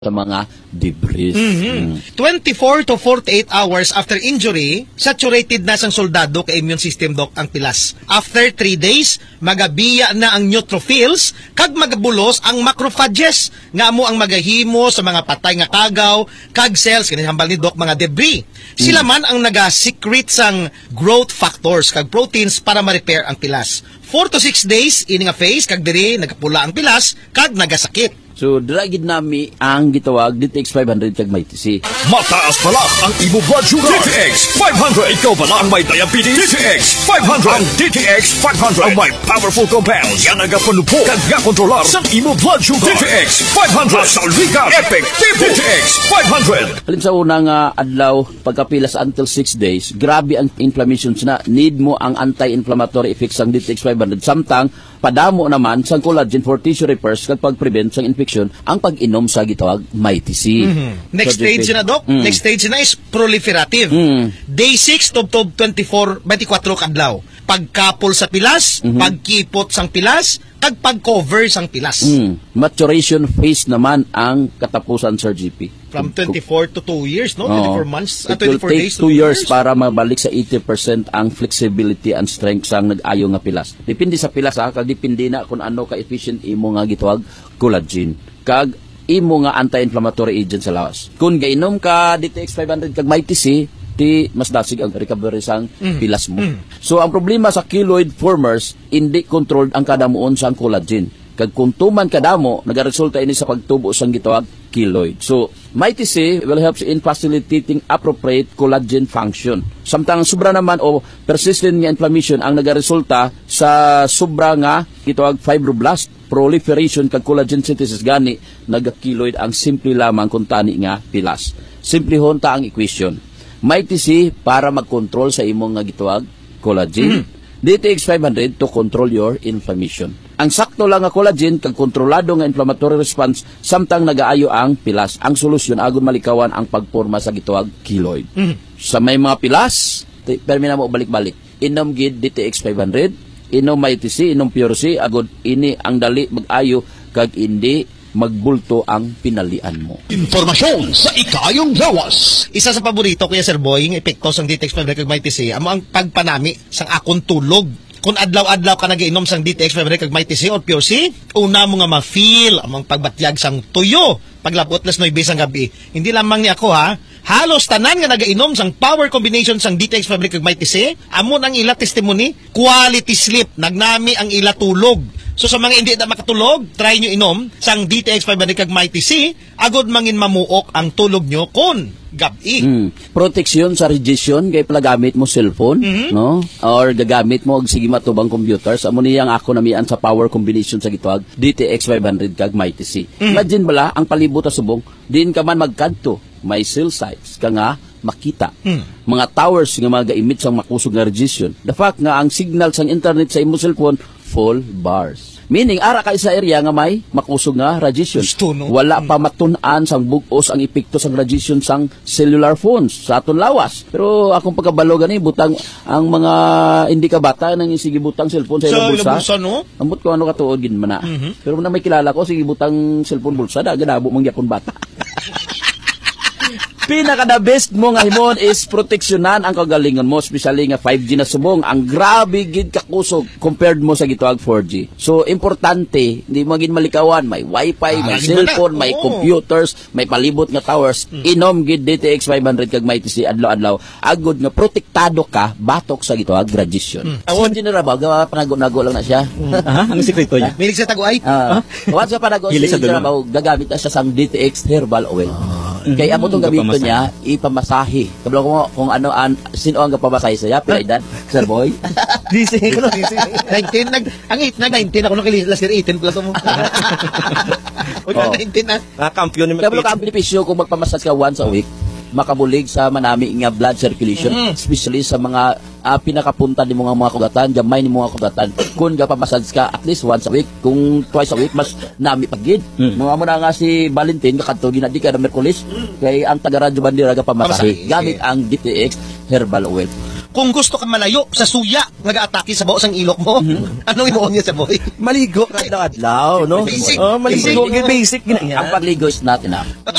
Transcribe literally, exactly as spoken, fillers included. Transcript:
sa mga debris. Mm-hmm. Mm. twenty-four to forty-eight hours after injury, saturated na sang soldado ka immune system doc ang pilas. After three days, magabiya na ang neutrophils kag magabulos ang macrophages nga mo ang magahimo sa mga patay nga kagaw kag cells kini hambal ni doc mga debris. Sila man ang naga-secrete sang growth factors kag proteins para ma-repair ang pilas. four to six days ini nga phase kag diri nagapula ang pilas kag nagasakit. So, dragid nami ang gitawag D T X five hundred kag may T C. Mataas pala ang imo blood sugar. D T X five hundred. Ikaw pala ang may diabetes. D T X five hundred. Ang D T X five hundred ang may powerful compounds. Yan ang gapanupo kag gakontrolar sa imo blood sugar. D T X five hundred. Salvica Effective. D T X five hundred. Halim sa unang uh, adlaw, pagkapilas until six days, grabe ang inflammations na. Need mo ang anti-inflammatory effects ng D T X five hundred. Samtang, padamo naman sa collagen for tissue repairs kag pag-prevent sa infection ang pag-inom sa gitawag may T C. Mm-hmm. Next so, stage na, Doc. Mm. Next stage na is proliferative. Mm. Day six to twenty-four, twenty-four kadlaw. Pagkapol sa pilas, mm-hmm. pagkipot sang pilas, kag pag-cover sang pilas. Mm. Maturation phase naman ang katapusan, Sir G P. From twenty-four to two years, no? twenty-four months, uh, It will twenty-four take days two years, years para mabalik sa eighty percent ang flexibility and strength sang nag-ayo nga pilas. Depende sa pilas, ha? Kag depende na kung ano ka-efficient imo nga gitawag collagen. Kag imo nga anti-inflammatory agent sa lawas. Kung gainom ka D T X five hundred kag may T C, di mas dasig ang recovery sang mm. pilas mo. Mm. So ang problema sa keloid formers, hindi controlled ang kadamuon sang collagen. Kag kung tuman kadamo, nagaresulta ini sa pagtubo sang gitawag keloid. So, may T C will help in facilitating appropriate collagen function. Samtang sobra naman o persistent nga inflammation ang nagaresulta sa sobra nga gitawag fibroblast proliferation kag collagen synthesis gani nagakeloid ang simple lamang kung tani nga pilas. Simple honta ang equation. May T C para mag-control sa imong nga gitawag collagen. Mm. D T X five hundred to control your inflammation. Ang sakto lang nga collagen kag kontrolado nga inflammatory response samtang nagaayo ang pilas. Ang solusyon agon malikawan ang pagporma sa gitawag keloid. Mm. Sa may mga pilas, permi na mo balik-balik. Inom gid D T X five hundred, inom may T C, inom Pure C, agod ini ang dali mag-ayo kag indi magbulto ang pinalian mo. Informasyon sa ikayong lawas. Isa sa paborito kuya Sir Boy, ng epekto sang D T X five hundred kag may T C, amo ang pagpanami sang akong tulog. Kung adlaw-adlaw ka nag-inom sang D T X five hundred kag may T C or Pure C, una mo nga ma-feel among pagbatyag sang tuyo paglabot las nine sang gabi. Hindi lamang ni ako ha, halos tanan nga nagainom sang power combination sang D T X five hundred kag may T C, amon ang ila testimony, quality sleep, nagnami ang ila tulog. So sa mga hindi na makatulog, try nyo inom sang D T X five hundred kag may T C, agod mangin mamuok ang tulog nyo kon gabi. Mm. Proteksyon sa radiation kay palagamit mo cellphone, mm-hmm. no? Or gagamit mo og sige matubang computers, amo niyang ako namian sa power combination sa gitawag D T X five hundred kag may T C. Mm. Imagine bala ang palibot sa subong, din ka man magkadto, may cell sites ka nga makita. Hmm. Mga towers nga mag-emit sang makusog nga radiation. The fact nga ang signal sang internet sa imong cellphone full bars. Meaning ara ka sa area nga may makusog nga radiation. Gusto, no? Wala pa matun-an sang bug-os ang epekto sang radiation sang cellular phones sa aton lawas. Pero akong pagkabalo gani butang ang mga hindi ka bata nang sige butang cellphone sa ilang bulsa. Bulsa, no? Ambot ko ano katuod gid man na. Mm-hmm. Pero na may kilala ko sige butang cellphone bulsa da ganabo man gyapon bata. Pinaka the best mo nga himon is proteksyonan ang kagalingon mo, especially nga five G na subong. Ang grabe gid kakusog compared mo sa gitawag four G. So importante, hindi mo gid malikawan, may wifi, ah, may cellphone, may oh. computers, may palibot nga towers. Hmm. Inom gid D T X five hundred kag may T C adlaw-adlaw. Agod nga protektado ka batok sa gitawag radiation. Hmm. Awon general ba gawa panago-nago lang na siya. Hmm. Ang sekreto niya. Milig sa taguay. Ah. Once sa panago sa general gagamit na siya sang D T X herbal oil. Mm-hmm. Kaya amo itong gamito niya, ipamasahe. Kabalo ko kung ano, an, sino ang kapamasahe sa'yo? Pinaidan? Sir Boy? Disi. nineteen, nag, ang eight na, nineteen. Ako nung last year, eighteen pala ito mo. O na, nineteen na. Nakakampiyon naman. Kabalo ka ang benepisyo kung magpamasas ka once a week, makabulig sa manami nga blood circulation, mm-hmm. especially sa mga uh, pinakapunta ni mga mga kugatan, gamay ni mga kugatan. Kung gapamassage ka at least once a week, kung twice a week, mas nami pagid. Mm-hmm. Mga mo na nga si Valentin, kakadto ginadi ka na Merkulis, mm-hmm. kay ang taga-radyo bandira gapamasahe, gamit ang D T X herbal oil. kung gusto ka malayo sa suya, nag-aatake sa baos ang ilok mo, anong imuon niya sa boy? Maligo kadlaw-adlaw, no? Basic. Oh, maligo, Basic. basic, basic Ang pagligo is not enough.